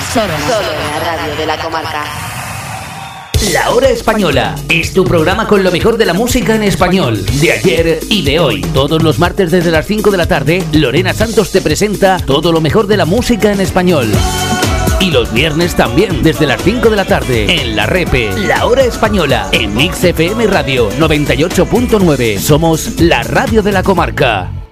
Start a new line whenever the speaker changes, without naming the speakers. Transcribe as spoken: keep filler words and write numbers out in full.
Solo, solo en la radio de la comarca.
La Hora Española es tu programa con lo mejor de la música en español, de ayer y de hoy. Todos los martes desde las cinco de la tarde, Lorena Santos te presenta todo lo mejor de la música en español. Y los viernes también, desde las cinco de la tarde, en La Repe, La Hora Española, en Mix F M Radio noventa y ocho punto nueve. Somos la radio de la comarca.